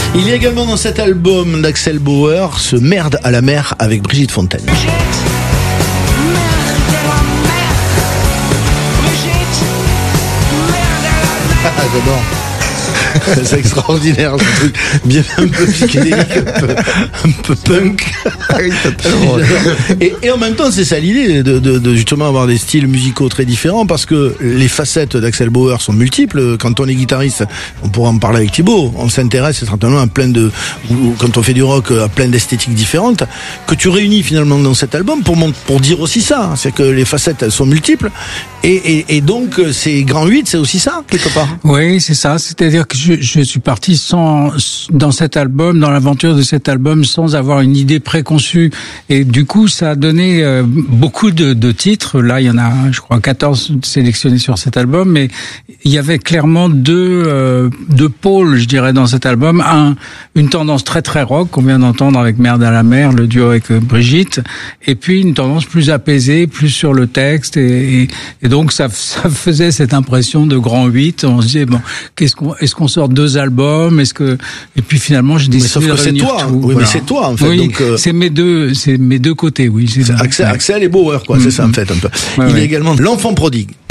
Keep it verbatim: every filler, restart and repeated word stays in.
Il y a également dans cet album d'Axel Bauer ce Merde à la mer avec Brigitte Fontaine. Ah, j'adore. C'est extraordinaire ce truc, bien un peu psychédélique, un peu, un peu punk. et, et en même temps, c'est ça l'idée de, de, de justement avoir des styles musicaux très différents, parce que les facettes d'Axel Bauer sont multiples. Quand on est guitariste, on pourra en parler avec Thibaut, on s'intéresse certainement à plein de, ou quand on fait du rock, à plein d'esthétiques différentes que tu réunis finalement dans cet album pour pour dire aussi ça, c'est que les facettes elles sont multiples et, et, et donc ces grands huit, c'est aussi ça quelque part. Oui, c'est ça. C'est-à-dire que je, je suis parti sans, dans cet album, dans l'aventure de cet album, sans avoir une idée préconçue. Et du coup, ça a donné euh, beaucoup de, de titres. Là, il y en a, je crois, quatorze sélectionnés sur cet album. Mais il y avait clairement deux, euh, deux pôles, je dirais, dans cet album. Un, une tendance très très rock, qu'on vient d'entendre avec Merde à la mer, le duo avec Brigitte. Et puis une tendance plus apaisée, plus sur le texte. Et, et, et donc, ça, ça faisait cette impression de grand huit. On se disait, bon, qu'est-ce qu'on, est-ce qu'on sort deux albums, est-ce que et puis finalement j'ai décidé de réunir toi, tout. Oui, voilà. Mais c'est toi en fait. Oui, donc euh... c'est mes deux, c'est mes deux côtés, oui. C'est Axel, Axel et Bauer, quoi. Mmh. C'est ça en fait un peu. Ouais, Il ouais. y a également L'Enfant prodigue.